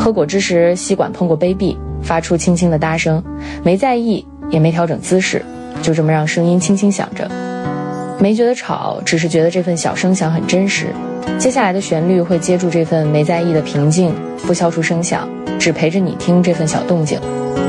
喝果汁时吸管碰过杯壁，发出轻轻的哒声，没在意，也没调整姿势，就这么让声音轻轻响着。没觉得吵，只是觉得这份小声响很真实。接下来的旋律会接住这份没在意的平静，不消除声响，只陪着你听这份小动静。